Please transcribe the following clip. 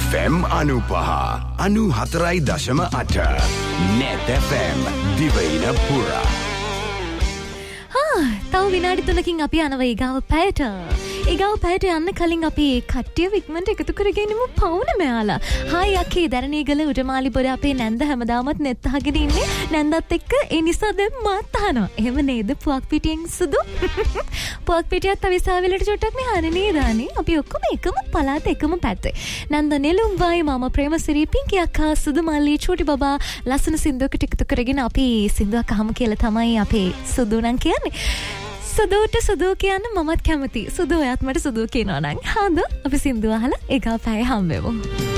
FM 95.4.8 Net FM දිවයින පුරා. තව විනාඩි 3කින් අපි යනවා ඊගාව පැයට. ඊගාව පැයට යන්න කලින් අපි කට්ටිය වික්මන්ට එකතු කරගෙනමු පවුන මෙයාලා. හායි අකේ දරණීගල උඩමාලි පොඩ අපේ නැන්ද හැමදාමත් net අහගෙන ඉන්නේ. නැන්දත් එක්ක ඒ නිසා දැන් මාත් අහනවා. එහෙම නේද පුවක් පිටියෙන් සුදු? පුවක් පිටියත් අවිසාවෙලට චුට්ටක් මෙහානේ නේද අනේ. අපි ඔක්කොම එකම පළාත එකම පැත්තේ. නැන්ද නෙළුම් වයි මම ප්‍රේමසිරි පිංකි අක්කා සුදු මල්ලි චූටි බබා ලස්සන සින්දුවකට එකතු කරගෙන අපි සින්දුවක් අහමු කියලා තමයි අපේ සුදු නම් කියන්නේ. සුදුට සුදු කියන්න මමත් කැමති. සුදු ඔයත් මට සුදු කියනවා නම්. හාද අපි සින්දුව අහලා ඒකා පැය හම්බෙමු.